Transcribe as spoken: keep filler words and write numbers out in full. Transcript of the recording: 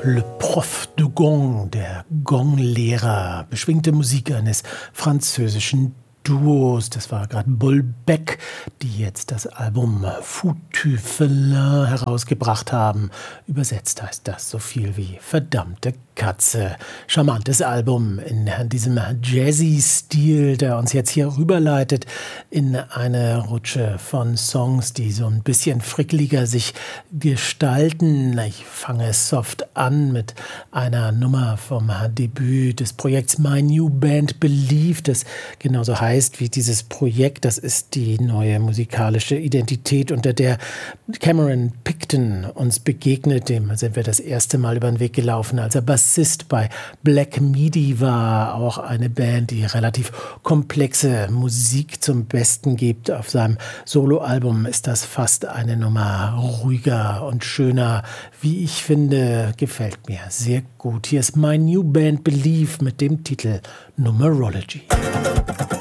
Le Prof de Gong, der Gonglehrer, beschwingte Musik eines französischen Duos. Das war gerade Bull Beck, die jetzt das Album Foutu Felin herausgebracht haben. Übersetzt heißt das so viel wie verdammte Katze. Charmantes Album in diesem Jazzy-Stil, der uns jetzt hier rüberleitet in eine Rutsche von Songs, die so ein bisschen frickeliger sich gestalten. Ich fange soft an mit einer Nummer vom Debüt des Projekts My New Band Believe, das genauso heißt wie dieses Projekt. Das ist die neue musikalische Identität, unter der Cameron Picton uns begegnet. Dem sind wir das erste Mal über den Weg gelaufen, als er Bassist bei Black Midi war. Auch eine Band, die relativ komplexe Musik zum Besten gibt. Auf seinem Soloalbum ist das fast eine Nummer ruhiger und schöner. Wie ich finde, gefällt mir sehr gut. Hier ist My New Band Believe mit dem Titel Numerology.